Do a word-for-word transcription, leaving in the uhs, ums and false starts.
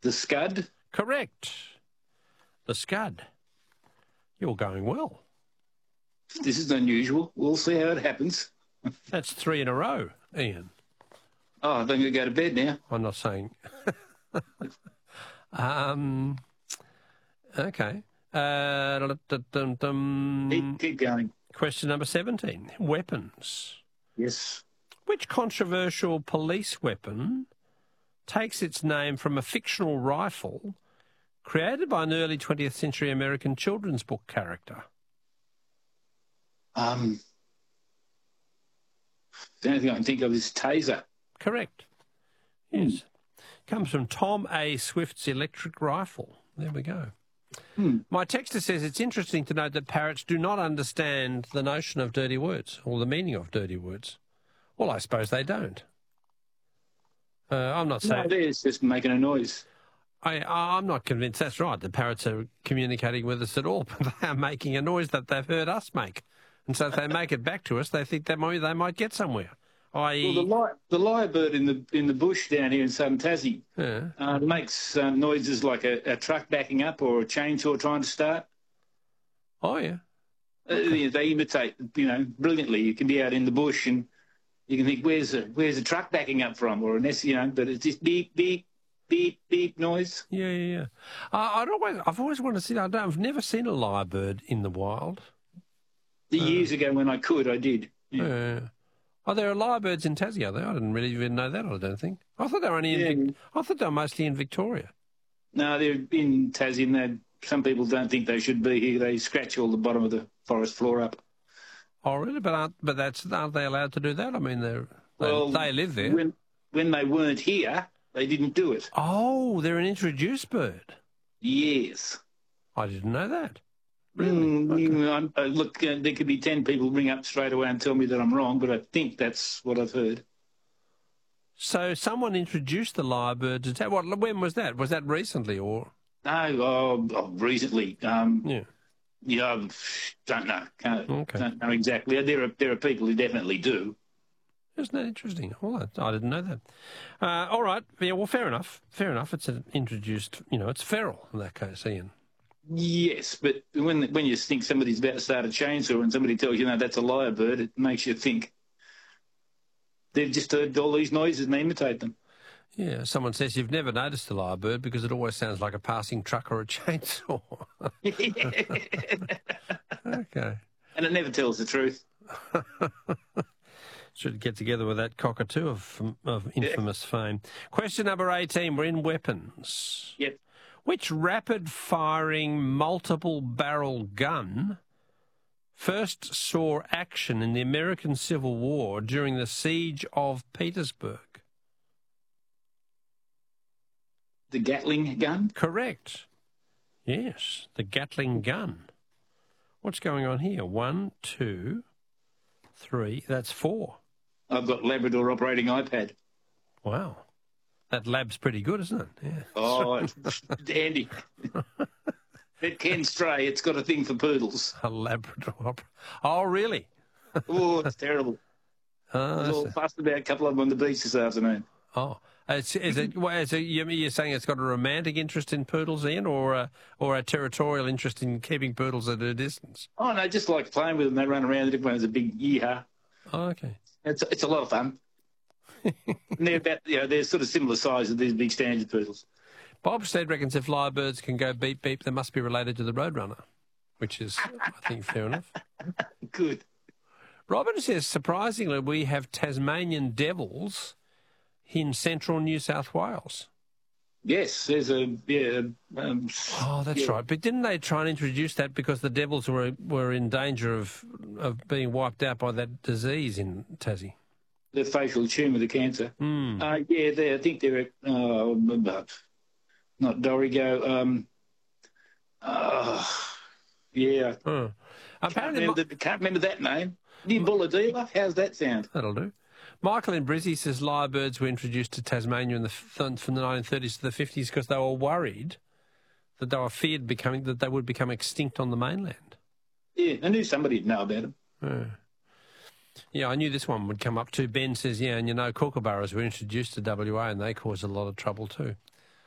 The scud? Correct. The scud. You're going well. This is unusual. We'll see how it happens. That's three in a row, Ian. Oh, I'm going to go to bed now. I'm not saying. um, okay. Uh, dum, dum. Keep, keep going. Question number seventeen. Weapons. Yes. Which controversial police weapon takes its name from a fictional rifle created by an early twentieth century American children's book character? Um, the only thing I can think of is taser. Correct. Yes. Mm. Comes from Tom A. Swift's electric rifle. There we go. Hmm. My texter says it's interesting to note that parrots do not understand the notion of dirty words or the meaning of dirty words. Well, I suppose they don't. Uh, I'm not saying... No, it's just making a noise. I, I'm not convinced that's right. The parrots are communicating with us at all, but they are making a noise that they've heard us make. And so if they make it back to us, they think they might, they might get somewhere. I E... Well, the, li the lyrebird in the in the bush down here in southern Tassie yeah. uh, makes uh, noises like a, a truck backing up or a chainsaw trying to start. Oh, yeah. Okay. Uh, they imitate, you know, brilliantly. You can be out in the bush and you can think, where's a, where's a truck backing up from? Or an S, you know, but it's just beep, beep, beep, beep noise. Yeah, yeah, yeah. Uh, I'd always, I've always wanted to see, I don't, I've never seen a lyrebird in the wild. The years uh, ago when I could, I did. Yeah. yeah. Oh, there are lyrebirds in Tassie, are there? I didn't really even know that, I don't think. I thought they were only in, yeah. Vic I thought they were mostly in Victoria. No, they're in Tassie and they're, some people don't think they should be here. They scratch all the bottom of the forest floor up. Oh, really? But aren't, but that's, aren't they allowed to do that? I mean, they're, they, well, they live there. When, when they weren't here, they didn't do it. Oh, they're an introduced bird. Yes. I didn't know that. Really? Mm, okay. uh, look, uh, there could be ten people ring up straight away and tell me that I'm wrong, but I think that's what I've heard. So someone introduced the lyrebird to Tassie. What? When was that? Was that recently or? No, oh, oh, recently. Um, yeah. Yeah, I don't know. Can't, okay. Don't know exactly. There are there are people who definitely do. Isn't that interesting? Well, I, I didn't know that. Uh, all right. Yeah. Well, fair enough. Fair enough. It's an introduced. You know, it's feral in that case, Ian. Yes, but when when you think somebody's about to start a chainsaw and somebody tells you, no, that's a lyrebird, it makes you think they've just heard all these noises and they imitate them. Yeah, someone says you've never noticed a lyrebird because it always sounds like a passing truck or a chainsaw. Okay. And it never tells the truth. Should get together with that cockatoo of, of infamous yeah. fame. Question number eighteen, we're in weapons. Yep. Which rapid-firing, multiple-barrel gun first saw action in the American Civil War during the Siege of Petersburg? The Gatling gun? Correct. Yes, the Gatling gun. What's going on here? One, two, three. That's four. I've got Labrador operating iPad. Wow. That lab's pretty good, isn't it? Yeah. Oh, it's dandy. It can stray. It's got a thing for poodles. A Labrador. Oh, really? Oh, it's terrible. Oh, I was all fussed about a couple of them on the beach this afternoon. Oh. It's, is it, well, is it, you're saying it's got a romantic interest in poodles, Ian, or a, or a territorial interest in keeping poodles at a distance? Oh, no, just like playing with them. They run around. Everyone has a big yeehaw. Oh, okay. It's, it's a lot of fun. And they're about, you know, they're sort of similar size as these big standard poodles. Bob Stead reckons if lyrebirds can go beep, beep, they must be related to the roadrunner, which is, I think, fair enough. Good. Robin says, surprisingly, we have Tasmanian devils in central New South Wales. Yes, there's a, yeah. Um, oh, that's yeah. right. But didn't they try and introduce that because the devils were were in danger of, of being wiped out by that disease in Tassie? The facial tumour, the cancer. Mm. Uh, yeah, they, I think they're, uh, not Dorrigo. Um, uh, yeah. Oh. Can't remember, the, can't remember that name. Nimbula Dealer, how's that sound? That'll do. Michael in Brizzy says lyrebirds were introduced to Tasmania in the, from the nineteen thirties to the fifties because they were worried that they were feared becoming that they would become extinct on the mainland. Yeah, I knew somebody'd know about them. Yeah. Yeah, I knew this one would come up too. Ben says, yeah, and you know, kookaburras were introduced to W A and they caused a lot of trouble too.